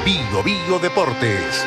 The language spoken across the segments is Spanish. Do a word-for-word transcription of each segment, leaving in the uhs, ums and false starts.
Bio Bio Deportes.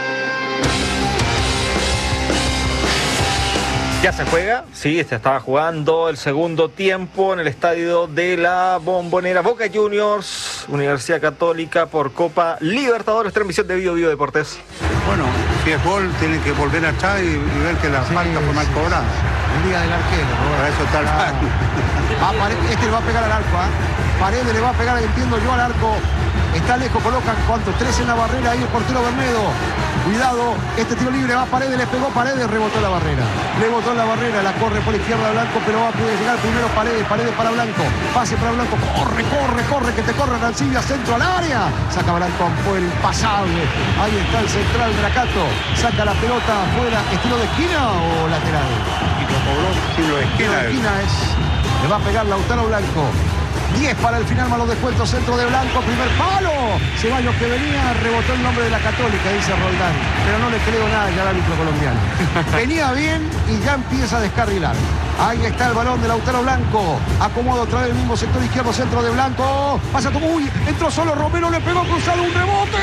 Ya se juega, sí, se estaba jugando el segundo tiempo en el estadio de la Bombonera. Boca Juniors, Universidad Católica por Copa Libertadores, transmisión de Bio Bio Deportes. Bueno, si es gol, tienen que volver atrás y, y ver que la sí, falta fue mal cobrada. El día del arquero. ¿No? Para eso está el ah. va Este le va a pegar al arco, ¿eh? Paredes le va a pegar, entiendo yo, al arco. Está lejos, colocan cuánto, tres en la barrera, ahí el portero Bermedo. Cuidado, este tiro libre, va Paredes, le pegó Paredes, rebotó la barrera. Rebotó la barrera, la corre por la izquierda Blanco, pero va a poder llegar primero Paredes, Paredes para Blanco. Pase para Blanco, corre, corre, corre, que te corre Rancibia, centro al área. Saca Blanco afuera, impasable. Ahí está el central Dracato. Saca la pelota afuera, estilo de esquina o lateral. Y lo cobró estilo de esquina. De esquina es. Le va a pegar Lautaro Blanco. diez para el final, más los descuentos, centro de Blanco, primer palo. Ceballos que venía, rebotó el nombre de la Católica, dice Roldán. Pero no le creo nada ya al árbitro colombiano. Venía bien y ya empieza a descarrilar. Ahí está el balón de Lautaro Blanco. Acomoda otra vez el mismo sector izquierdo, centro de Blanco. Pasa todo, uy, entró solo Romero, le pegó cruzado un rebote.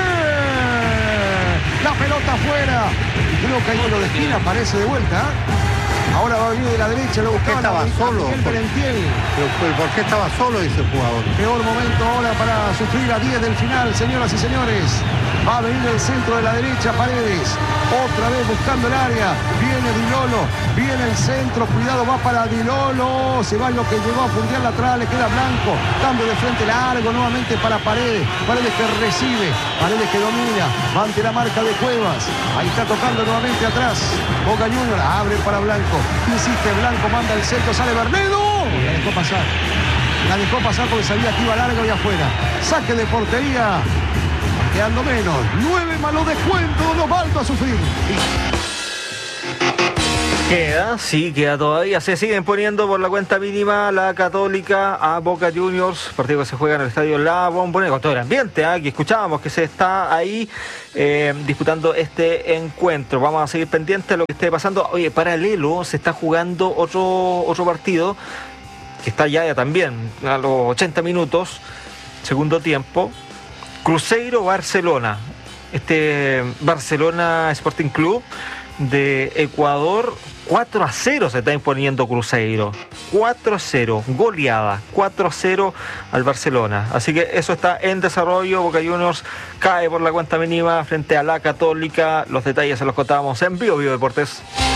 La pelota afuera. Creo que ahí lo de esquina aparece de vuelta. Ahora va a venir de la derecha, lo buscaba. Estaba solo. Miguel Perentiel. Pero, ¿por qué estaba solo ese jugador? Peor momento ahora para sufrir a diez del final, señoras y señores. Va a venir del centro de la derecha Paredes. Otra vez buscando el área. Viene Dilolo. Viene el centro. Cuidado, va para Dilolo. Ceballos que llegó a fundir la atrás. Le queda Blanco. Cambio de frente largo nuevamente para Paredes. Paredes que recibe. Paredes que domina. Va ante la marca de Cuevas. Ahí está tocando nuevamente atrás. Boca Juniors. Abre para Blanco. Insiste Blanco. Manda el centro. Sale Bermedo. La dejó pasar. La dejó pasar porque sabía que iba largo y afuera. Saque de portería. Quedando menos. Nueve malos descuentos. Nos falta a sufrir. Queda, sí, queda todavía. Se siguen poniendo por la cuenta mínima la Católica a Boca Juniors. Partido que se juega en el estadio La Bombonera con todo el ambiente. ¿eh? Aquí escuchábamos que se está ahí eh, disputando este encuentro. Vamos a seguir pendientes de lo que esté pasando. Oye, paralelo, se está jugando otro, otro partido que está ya, ya también a los ochenta minutos, segundo tiempo. Cruzeiro-Barcelona. Este Barcelona Sporting Club de Ecuador, cuatro a cero se está imponiendo Cruzeiro. cuatro a cero, goleada, cuatro a cero al Barcelona. Así que eso está en desarrollo. Boca Juniors cae por la cuenta mínima frente a la Católica. Los detalles se los contamos en Bio Bio Deportes.